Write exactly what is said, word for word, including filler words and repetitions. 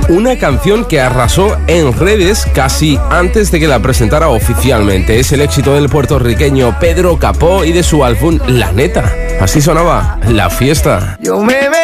una canción que arrasó en redes casi antes de que la presentara oficialmente. Es el éxito del puertorriqueño Pedro Capó y de su álbum La Neta. Así sonaba La Fiesta. Yo me